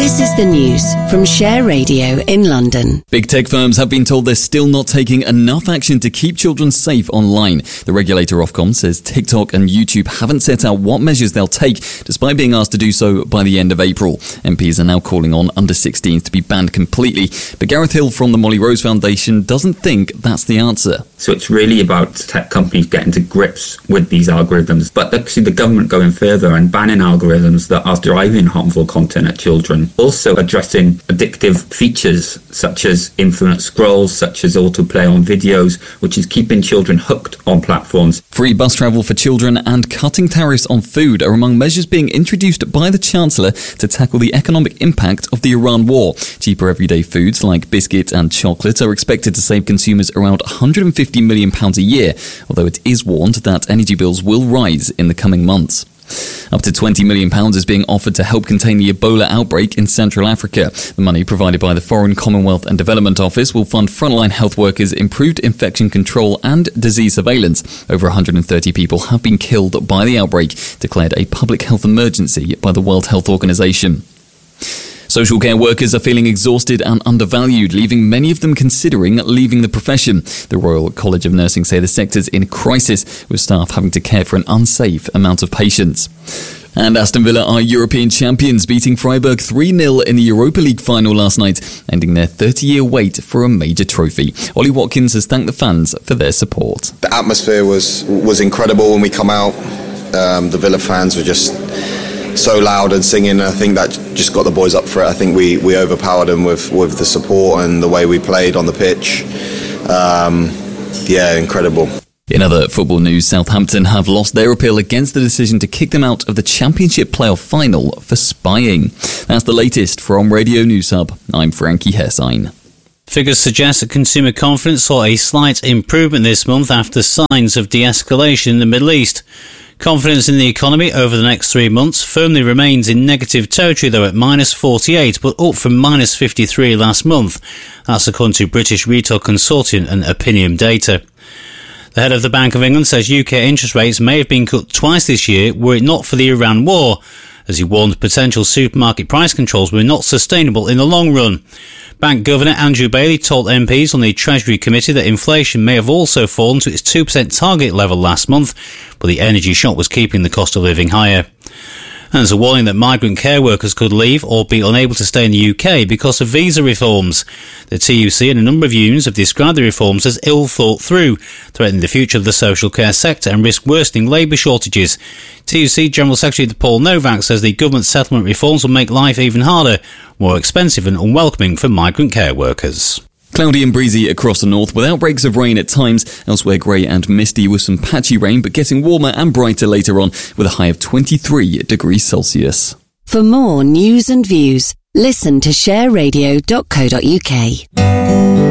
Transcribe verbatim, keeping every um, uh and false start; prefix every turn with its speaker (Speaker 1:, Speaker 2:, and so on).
Speaker 1: This is the news from Share Radio in London.
Speaker 2: Big tech firms have been told they're still not taking enough action to keep children safe online. The regulator Ofcom says TikTok and YouTube haven't set out what measures they'll take, despite being asked to do so by the end of April. M Ps are now calling on under sixteens to be banned completely, but Gareth Hill from the Molly Rose Foundation doesn't think that's the answer.
Speaker 3: So it's really about tech companies getting to grips with these algorithms, but actually the government going further and banning algorithms that are driving harmful content at children. Also addressing addictive features such as infinite scrolls, such as autoplay on videos, which is keeping children hooked on platforms.
Speaker 2: Free bus travel for children and cutting tariffs on food are among measures being introduced by the Chancellor to tackle the economic impact of the Iran war. Cheaper everyday foods like biscuit and chocolate are expected to save consumers around one hundred fifty million pounds a year, although it is warned that energy bills will rise in the coming months. Up to twenty million pounds is being offered to help contain the Ebola outbreak in Central Africa. The money provided by the Foreign, Commonwealth and Development Office will fund frontline health workers, improved infection control and disease surveillance. Over one hundred thirty people have been killed by the outbreak, declared a public health emergency by the World Health Organization. Social care workers are feeling exhausted and undervalued, leaving many of them considering leaving the profession. The Royal College of Nursing say the sector's in crisis, with staff having to care for an unsafe amount of patients. And Aston Villa are European champions, beating Freiburg three nil in the Europa League final last night, ending their thirty-year wait for a major trophy. Ollie Watkins has thanked the fans for their support.
Speaker 4: The atmosphere was, was incredible when we come out. Um, the Villa fans were just so loud and singing. I think that just got the boys up for it. I think we, we overpowered them with, with the support and the way we played on the pitch. Um, yeah, incredible.
Speaker 2: In other football news, Southampton have lost their appeal against the decision to kick them out of the Championship playoff final for spying. That's the latest from Radio News Hub. I'm Frankie Hessine.
Speaker 5: Figures suggest that consumer confidence saw a slight improvement this month after signs of de-escalation in the Middle East. Confidence in the economy over the next three months firmly remains in negative territory, though at minus forty-eight, but up from minus fifty-three last month. That's according to British Retail Consortium and Opinium data. The head of the Bank of England says U K interest rates may have been cut twice this year were it not for the Iran war, as he warned potential supermarket price controls were not sustainable in the long run. Bank Governor Andrew Bailey told M Ps on the Treasury Committee that inflation may have also fallen to its two percent target level last month, but the energy shock was keeping the cost of living higher. And there's a warning that migrant care workers could leave or be unable to stay in the U K because of visa reforms. The T U C and a number of unions have described the reforms as ill thought through, threatening the future of the social care sector and risk worsening labour shortages. T U C General Secretary Paul Novak says the government settlement reforms will make life even harder, more expensive and unwelcoming for migrant care workers.
Speaker 2: Cloudy and breezy across the north, with outbreaks of rain at times. Elsewhere grey and misty with some patchy rain, but getting warmer and brighter later on with a high of twenty-three degrees Celsius.
Speaker 1: For more news and views, listen to share radio dot co dot uk.